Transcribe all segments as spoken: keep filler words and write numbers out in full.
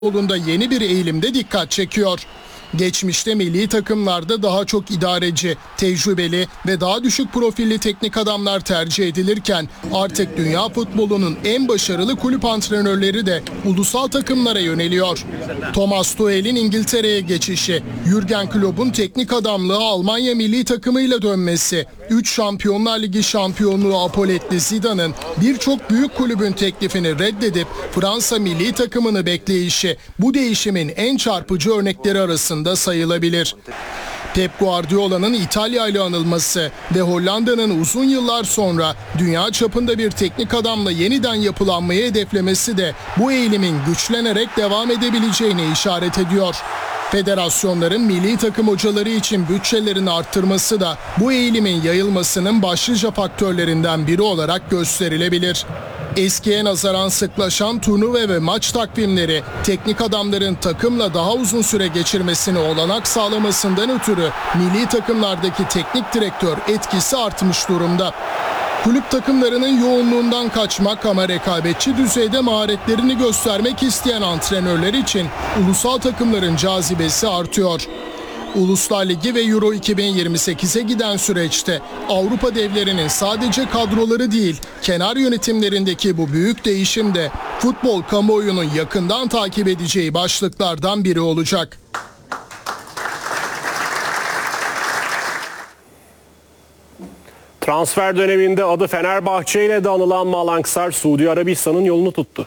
Yolunda yeni bir eğilimde dikkat çekiyor. Geçmişte milli takımlarda daha çok idareci, tecrübeli ve daha düşük profilli teknik adamlar tercih edilirken artık dünya futbolunun en başarılı kulüp antrenörleri de ulusal takımlara yöneliyor. Thomas Tuchel'in İngiltere'ye geçişi, Jürgen Klopp'un teknik adamlığı Almanya milli takımıyla dönmesi, üç Şampiyonlar Ligi şampiyonluğu apoletli Zidane'ın birçok büyük kulübün teklifini reddedip Fransa milli takımını bekleyişi bu değişimin en çarpıcı örnekleri arasında sayılabilir. Pep Guardiola'nın İtalya ile anılması ve Hollanda'nın uzun yıllar sonra dünya çapında bir teknik adamla yeniden yapılanmayı hedeflemesi de bu eğilimin güçlenerek devam edebileceğine işaret ediyor. Federasyonların milli takım hocaları için bütçelerini arttırması da bu eğilimin yayılmasının başlıca faktörlerinden biri olarak gösterilebilir. Eskiye nazaran sıklaşan turnuva ve maç takvimleri teknik adamların takımla daha uzun süre geçirmesine olanak sağlamasından ötürü milli takımlardaki teknik direktör etkisi artmış durumda. Kulüp takımlarının yoğunluğundan kaçmak ama rekabetçi düzeyde maharetlerini göstermek isteyen antrenörler için ulusal takımların cazibesi artıyor. Uluslar Ligi ve Euro iki bin yirmi sekize giden süreçte Avrupa devlerinin sadece kadroları değil, kenar yönetimlerindeki bu büyük değişim de futbol kamuoyunun yakından takip edeceği başlıklardan biri olacak. Transfer döneminde adı Fenerbahçe ile de anılan Malanksar, Suudi Arabistan'ın yolunu tuttu.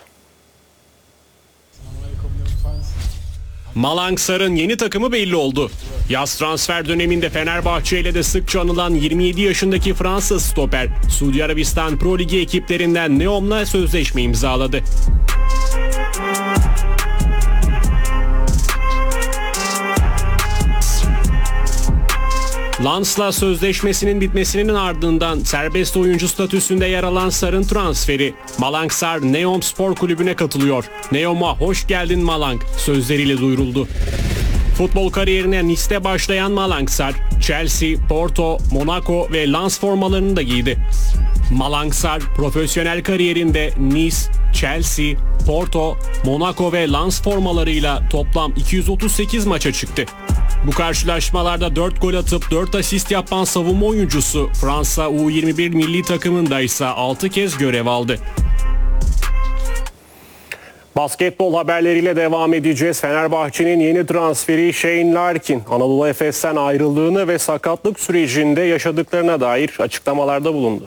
Malanksar'ın yeni takımı belli oldu. Yaz transfer döneminde Fenerbahçe ile de sıkça anılan yirmi yedi yaşındaki Fransız stoper, Suudi Arabistan Pro Ligi ekiplerinden Neom'la sözleşme imzaladı. Lens'la sözleşmesinin bitmesinin ardından serbest oyuncu statüsünde yer alan Sar'ın transferi. Malanksar Neom Spor Kulübü'ne katılıyor. Neom'a hoş geldin Malang sözleriyle duyuruldu. Futbol kariyerine Nice'te başlayan Malanksar, Chelsea, Porto, Monaco ve Lens formalarını da giydi. Malanksar profesyonel kariyerinde Nice, Chelsea, Porto, Monaco ve Lens formalarıyla toplam iki yüz otuz sekiz maça çıktı. Bu karşılaşmalarda dört gol atıp dört asist yapan savunma oyuncusu Fransa U yirmi bir milli takımında ise altı kez görev aldı. Basketbol haberleriyle devam edeceğiz. Fenerbahçe'nin yeni transferi Shane Larkin, Anadolu Efes'ten ayrıldığını ve sakatlık sürecinde yaşadıklarına dair açıklamalarda bulundu.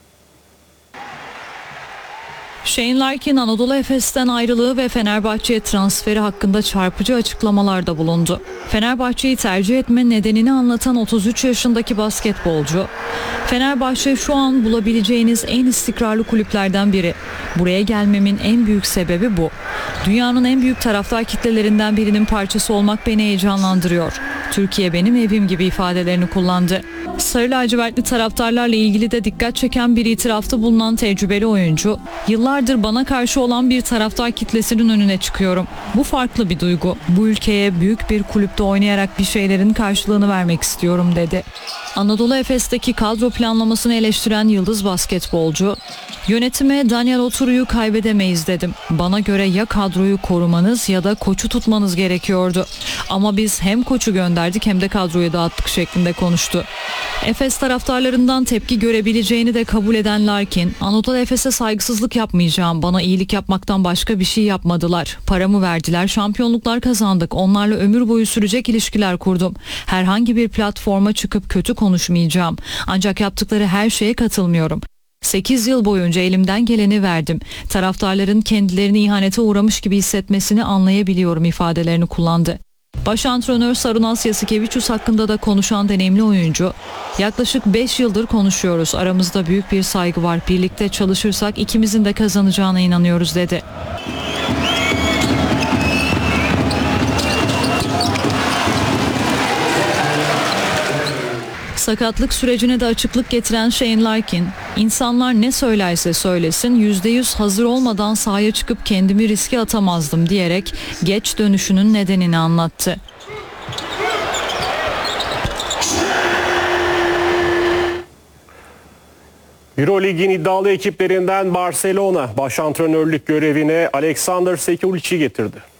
Shane Larkin, Anadolu Efes'ten ayrılığı ve Fenerbahçe'ye transferi hakkında çarpıcı açıklamalarda bulundu. Fenerbahçe'yi tercih etme nedenini anlatan otuz üç yaşındaki basketbolcu, "Fenerbahçe şu an bulabileceğiniz en istikrarlı kulüplerden biri. Buraya gelmemin en büyük sebebi bu. Dünyanın en büyük taraftar kitlelerinden birinin parçası olmak beni heyecanlandırıyor. Türkiye benim evim" gibi ifadelerini kullandı. Sarı lacivertli taraftarlarla ilgili de dikkat çeken bir itirafta bulunan tecrübeli oyuncu, "Yıllardır bana karşı olan bir taraftar kitlesinin önüne çıkıyorum. Bu farklı bir duygu. Bu ülkeye büyük bir kulüpte oynayarak bir şeylerin karşılığını vermek istiyorum" dedi. Anadolu Efes'teki kadro planlamasını eleştiren yıldız basketbolcu, "Yönetime Daniel Oturu'yu kaybedemeyiz dedim. Bana göre ya kadroyu korumanız ya da koçu tutmanız gerekiyordu. Ama biz hem koçu gönderdik hem de kadroyu dağıttık" şeklinde konuştu. Efes taraftarlarından tepki görebileceğini de kabul eden Larkin, "Anadolu Efes'e saygısızlık yapmayacağım. Bana iyilik yapmaktan başka bir şey yapmadılar. Paramı verdiler, şampiyonluklar kazandık. Onlarla ömür boyu sürecek ilişkiler kurdum. Herhangi bir platforma çıkıp kötü konuşmayacağım. Ancak yaptıkları her şeye katılmıyorum. sekiz yıl boyunca elimden geleni verdim. Taraftarların kendilerini ihanete uğramış gibi hissetmesini anlayabiliyorum" ifadelerini kullandı. Baş antrenör Sarunas Jasikevičius hakkında da konuşan deneyimli oyuncu, "Yaklaşık beş yıldır konuşuyoruz. Aramızda büyük bir saygı var. Birlikte çalışırsak ikimizin de kazanacağına inanıyoruz" dedi. Sakatlık sürecine de açıklık getiren Shane Larkin, "İnsanlar ne söylerse söylesin yüzde yüz hazır olmadan sahaya çıkıp kendimi riske atamazdım" diyerek geç dönüşünün nedenini anlattı. Eurolig'in iddialı ekiplerinden Barcelona baş antrenörlük görevine Alexander Sekulic'i getirdi.